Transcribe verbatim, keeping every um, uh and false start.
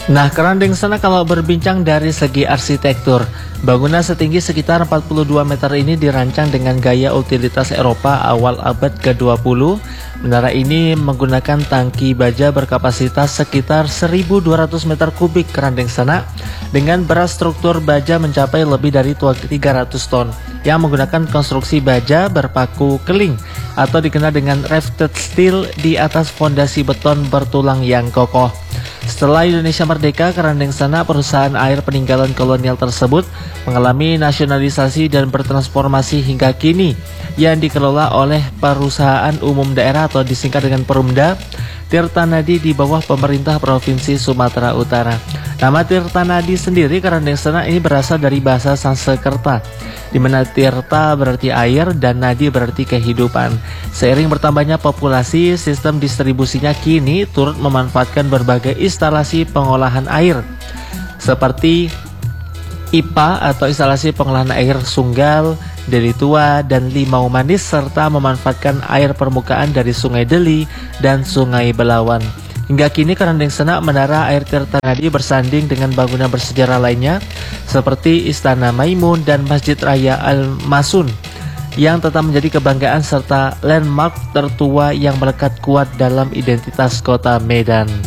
Nah, Kerandeng Sana kalau berbincang dari segi arsitektur, bangunan setinggi sekitar empat puluh dua meter ini dirancang dengan gaya utilitas Eropa awal abad ke dua puluh. Menara ini menggunakan tangki baja berkapasitas sekitar seribu dua ratus meter kubik Kerandeng Sana dengan berat struktur baja mencapai lebih dari tiga ratus ton yang menggunakan konstruksi baja berpaku keling atau dikenal dengan rafted steel di atas fondasi beton bertulang yang kokoh. Setelah Indonesia merdeka, Kerandeng Sana, perusahaan air peninggalan kolonial tersebut mengalami nasionalisasi dan bertransformasi hingga kini yang dikelola oleh Perusahaan Umum Daerah atau disingkat dengan Perumda Tirtanadi di bawah pemerintah Provinsi Sumatera Utara. Nama Tirtanadi sendiri, Kerandeng Sana, ini berasal dari bahasa Sanskerta, di mana Tirta berarti air dan nadi berarti kehidupan. Seiring bertambahnya populasi, sistem distribusinya kini turut memanfaatkan berbagai instalasi pengolahan air seperti I P A atau instalasi pengolahan air Sunggal, Deli Tua, dan Limau Manis, serta memanfaatkan air permukaan dari Sungai Deli dan Sungai Belawan. Hingga kini Kerandeng Sana, Menara Air Tirtanadi bersanding dengan bangunan bersejarah lainnya seperti Istana Maimun dan Masjid Raya Al-Masun yang tetap menjadi kebanggaan serta landmark tertua yang melekat kuat dalam identitas kota Medan.